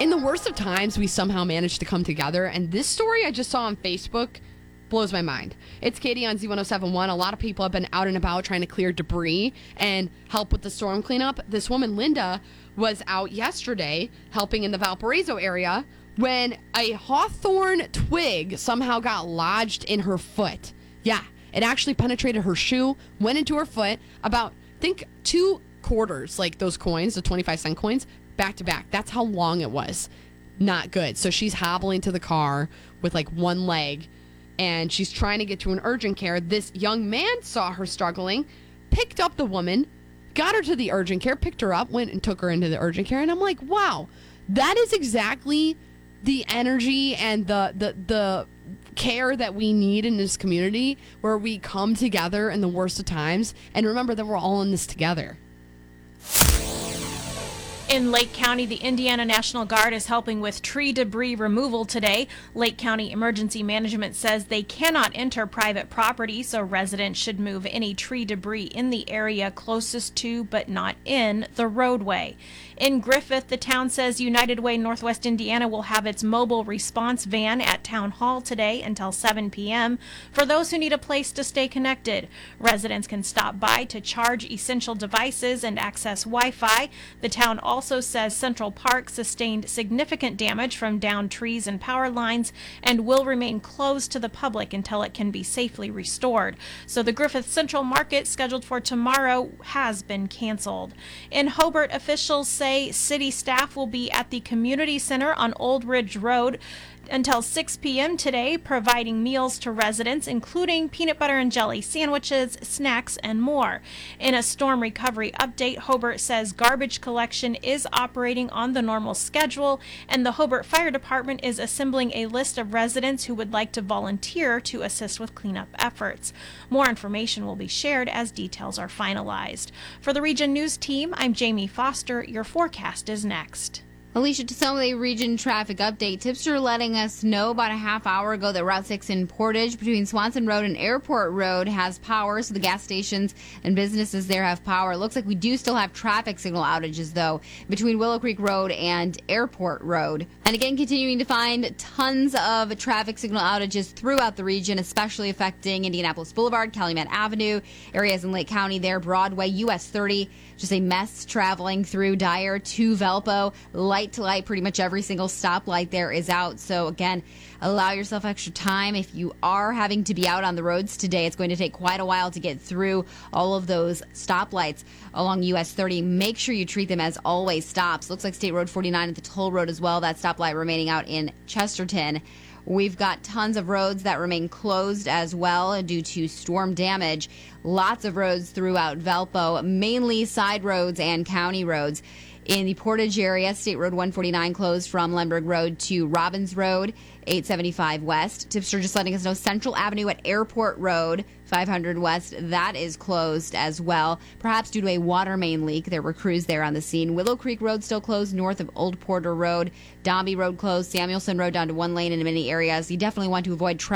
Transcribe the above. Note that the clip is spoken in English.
in the worst of times, we somehow managed to come together. And this story I just saw on Facebook blows my mind. It's Katie on Z1071. A lot of people have been out and about trying to clear debris and help with the storm cleanup. This woman, Linda, was out yesterday helping in the Valparaiso area when a hawthorn twig somehow got lodged in her foot. Yeah, it actually penetrated her shoe, went into her foot, about, think 2 quarters, like those coins, the 25-cent coins, back to back. That's how long it was. Not good. So she's hobbling to the car with like one leg, and she's trying to get to an urgent care. This young man saw her struggling, picked up the woman, got her to the urgent care, picked her up, went and took her into the urgent care. And I'm like, wow, that is exactly the energy and the care that we need in this community, where we come together in the worst of times and remember that we're all in this together. In Lake County, the Indiana National Guard is helping with tree debris removal today. Lake County Emergency Management says they cannot enter private property, so residents should move any tree debris in the area closest to but not in the roadway. In Griffith, the town says United Way Northwest Indiana will have its mobile response van at Town Hall today until 7 p.m. for those who need a place to stay connected. Residents can stop by to charge essential devices and access Wi-Fi. The town also says Central Park sustained significant damage from downed trees and power lines and will remain closed to the public until it can be safely restored. So the Griffith Central Market, scheduled for tomorrow, has been canceled. In Hobart, officials say city staff will be at the community center on Old Ridge Road until 6 p.m. today, providing meals to residents, including peanut butter and jelly sandwiches, snacks, and more. In a storm recovery update, Hobart says garbage collection is operating on the normal schedule, and the Hobart Fire Department is assembling a list of residents who would like to volunteer to assist with cleanup efforts. More information will be shared as details are finalized. For the Region News team, I'm Jamie Foster. Your forecast is next. Alicia, to some of the region traffic update, Tipster letting us know about a half hour ago that Route 6 in Portage between Swanson Road and Airport Road has power, so the gas stations and businesses there have power. It looks like we do still have traffic signal outages, though, between Willow Creek Road and Airport Road. And again, continuing to find tons of traffic signal outages throughout the region, especially affecting Indianapolis Boulevard, Calumet Avenue, areas in Lake County there, Broadway, US 30, just a mess traveling through Dyer to Valpo. Light to light, pretty much every single stoplight there is out. So again, allow yourself extra time. If you are having to be out on the roads today, it's going to take quite a while to get through all of those stoplights along US 30. Make sure you treat them as always stops. Looks like State Road 49 at the toll road as well. That stoplight remaining out in Chesterton. We've got tons of roads that remain closed as well due to storm damage. Lots of roads throughout Valpo, mainly side roads and county roads. In the Portage area, State Road 149 closed from Lemberg Road to Robbins Road, 875 West. Tipster just letting us know Central Avenue at Airport Road, 500 West, that is closed as well, perhaps due to a water main leak. There were crews there on the scene. Willow Creek Road still closed north of Old Porter Road. Dombey Road closed. Samuelson Road down to one lane in many areas. You definitely want to avoid